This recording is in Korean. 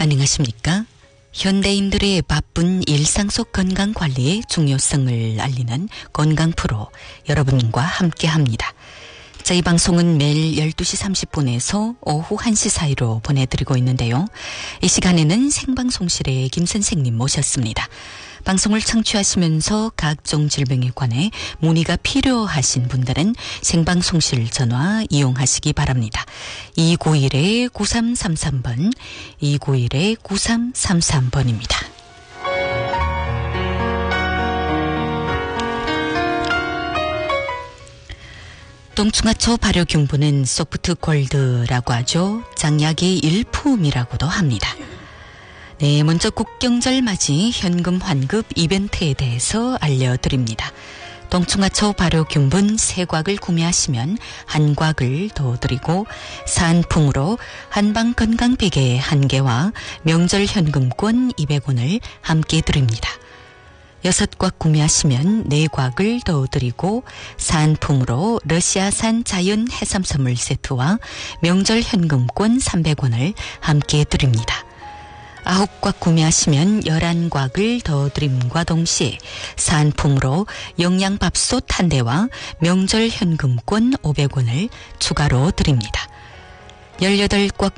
안녕하십니까? 현대인들의 바쁜 일상 속 건강관리의 중요성을 알리는 건강 프로 여러분과 함께합니다. 저희 방송은 매일 12시 30분에서 오후 1시 사이로 보내드리고 있는데요. 이 시간에는 생방송실에 김 선생님 모셨습니다. 방송을 청취하시면서 각종 질병에 관해 문의가 필요하신 분들은 생방송실 전화 이용하시기 바랍니다. 291-9333번, 291-9333번입니다. 똥충하초 발효균분은 소프트 골드라고 하죠. 장약의 일품이라고도 합니다. 네, 먼저 국경절 맞이 현금 환급 이벤트에 대해서 알려드립니다. 똥충하초 발효균분 3곽을 구매하시면 1곽을 더 드리고 사은품으로 한방건강베개 1개와 명절 현금권 200원을 함께 드립니다. 6곽 구매하시면 4곽을 더 드리고 사은품으로 러시아산 자연 해삼 선물 세트와 명절 현금권 300원을 함께 드립니다. 9곽 구매하시면 11곽을 더 드림과 동시에 사은품으로 영양밥솥 1대와 명절 현금권 500원을 추가로 드립니다. 18곽